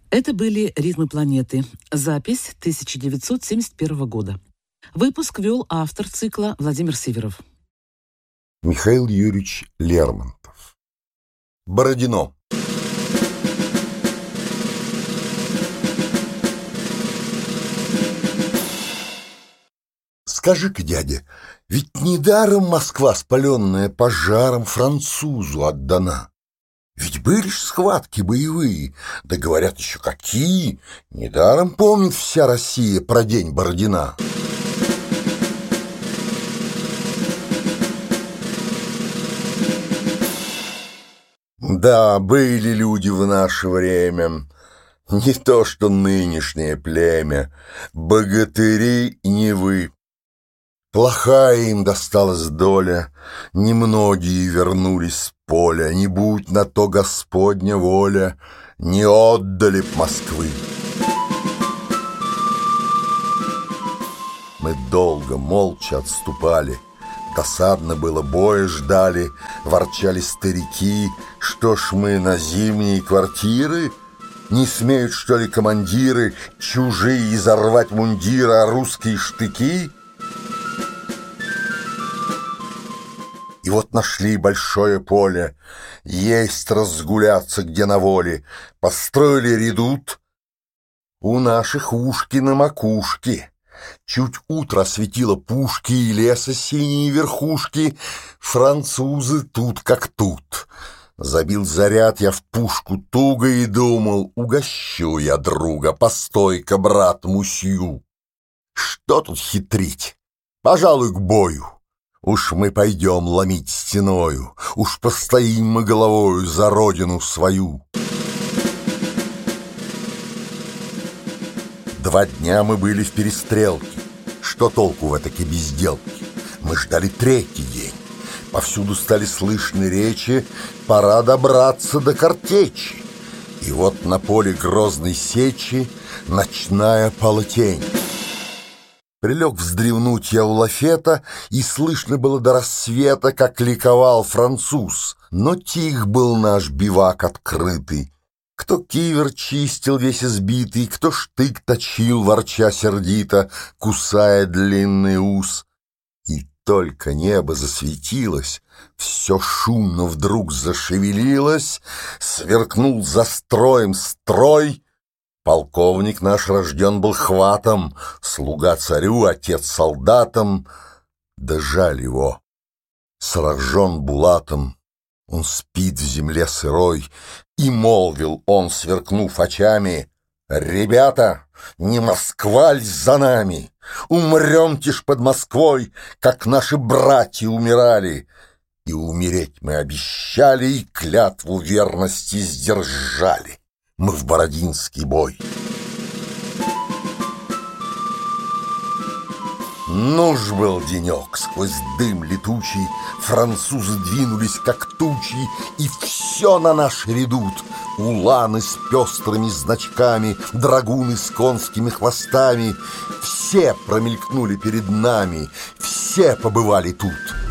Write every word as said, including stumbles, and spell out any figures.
Это были «Ритмы планеты». Запись тысяча девятьсот семьдесят первого года. Выпуск вел автор цикла Владимир Сиверов. Михаил Юрьевич Лермонтов. Бородино. Скажи-ка, дядя, ведь недаром Москва, спаленная пожаром, французу отдана. Ведь были ж схватки боевые, да говорят еще какие. Недаром помнит вся Россия про день Бородина. Да, были люди в наше время, не то что нынешнее племя, богатыри Невы. Плохая им досталась доля, немногие вернулись с поля, не будь на то Господня воля, не отдали б Москвы. Мы долго, молча отступали, досадно было, боя ждали, ворчали старики, что ж мы на зимние квартиры? Не смеют, что ли, командиры чужие изорвать мундиры, а русские штыки? И вот нашли большое поле, есть разгуляться где на воле, построили редут. У наших ушки на макушке, чуть утро осветило пушки и леса синие верхушки. Французы тут как тут. Забил заряд я в пушку туго и думал, угощу я друга, постой-ка, брат Мусью. Что тут хитрить? Пожалуй, к бою. Уж мы пойдем ломить стеною, уж постоим мы головою за родину свою. Два дня мы были в перестрелке. Что толку в этой безделке? Мы ждали третий день. Повсюду стали слышны речи, пора добраться до картечи. И вот на поле грозной сечи ночная полутень. Прилег вздремнуть я у лафета, и слышно было до рассвета, как ликовал француз. Но тих был наш бивак открытый. Кто кивер чистил весь избитый, кто штык точил, ворча сердито, кусая длинный ус. И только небо засветилось, все шумно вдруг зашевелилось, сверкнул за строем строй. Полковник наш рожден был хватом, слуга царю, отец солдатам. Да жаль его, сражен булатом, он спит в земле сырой. И молвил он, сверкнув очами: «Ребята, не Москва ль за нами? Умрем-те ж под Москвой, как наши братья умирали. И умереть мы обещали, и клятву верности сдержали. Мы в Бородинский бой». Ну ж был денек, сквозь дым летучий французы двинулись, как тучи, и все на наш редут. Уланы с пестрыми значками, драгуны с конскими хвостами. Все промелькнули перед нами, все побывали тут.